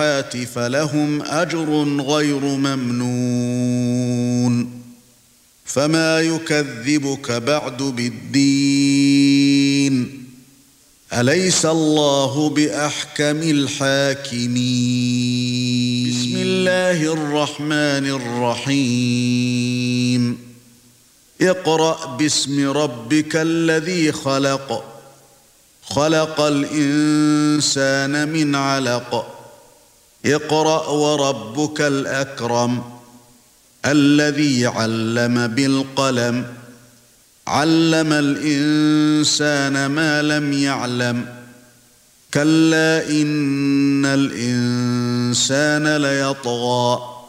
فلهم أجر غير ممنون فما يكذبك بعد بالدين أليس الله بأحكم الحاكمين بسم الله الرحمن الرحيم اقرأ باسم ربك الذي خلق خلق الإنسان من علق اقرأ وربك الأكرم الذي علم بالقلم علم الإنسان ما لم يعلم كلا إن الإنسان ليطغى